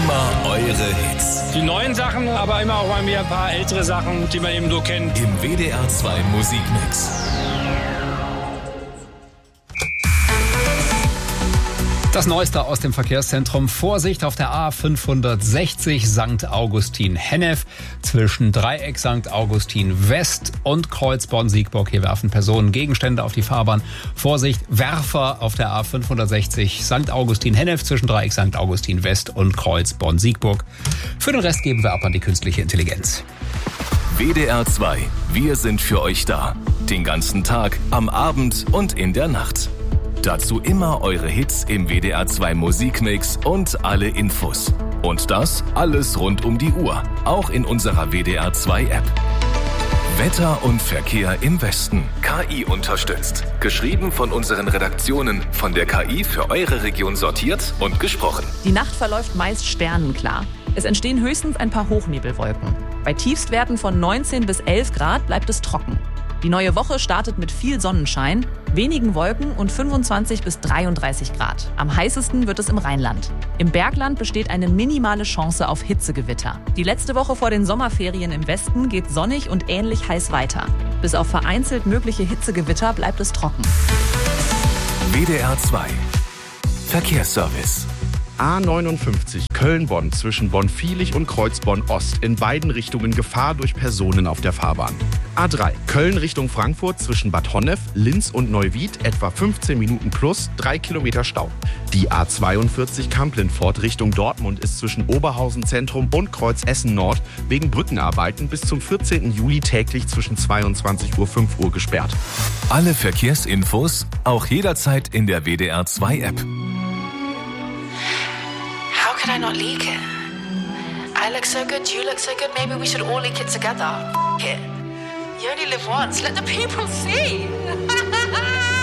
immer eure Hits. Die neuen Sachen, aber immer auch mal mehr ein paar ältere Sachen, die man eben so kennt. Im WDR 2 Musikmix. Das Neueste aus dem Verkehrszentrum. Vorsicht auf der A560 St. Augustin-Hennef zwischen Dreieck St. Augustin West und Kreuz Bonn-Siegburg. Hier werfen Personen Gegenstände auf die Fahrbahn. Vorsicht, Werfer auf der A560 St. Augustin-Hennef zwischen Dreieck St. Augustin West und Kreuz Bonn-Siegburg. Für den Rest geben wir ab an die künstliche Intelligenz. WDR 2. Wir sind für euch da. Den ganzen Tag, am Abend und in der Nacht. Dazu immer eure Hits im WDR 2 Musikmix und alle Infos. Und das alles rund um die Uhr, auch in unserer WDR 2 App. Wetter und Verkehr im Westen. KI unterstützt. Geschrieben von unseren Redaktionen, von der KI für eure Region sortiert und gesprochen. Die Nacht verläuft meist sternenklar. Es entstehen höchstens ein paar Hochnebelwolken. Bei Tiefstwerten von 19 bis 11 Grad bleibt es trocken. Die neue Woche startet mit viel Sonnenschein, wenigen Wolken und 25 bis 33 Grad. Am heißesten wird es im Rheinland. Im Bergland besteht eine minimale Chance auf Hitzegewitter. Die letzte Woche vor den Sommerferien im Westen geht sonnig und ähnlich heiß weiter. Bis auf vereinzelt mögliche Hitzegewitter bleibt es trocken. WDR 2 Verkehrsservice. A59 Köln-Bonn zwischen Bonn-Viehlich und Kreuz-Bonn-Ost. In beiden Richtungen Gefahr durch Personen auf der Fahrbahn. A3 Köln Richtung Frankfurt zwischen Bad Honnef, Linz und Neuwied etwa 15 Minuten plus 3 Kilometer Stau. Die A42 Kamp-Lindfort Richtung Dortmund ist zwischen Oberhausen Zentrum und Kreuz Essen Nord wegen Brückenarbeiten bis zum 14. Juli täglich zwischen 22 Uhr und 5 Uhr gesperrt. Alle Verkehrsinfos auch jederzeit in der WDR 2 App. How could I not leak it? I look so good, you look so good, maybe we should all leak it together. F*** it. You only live once, let the people see.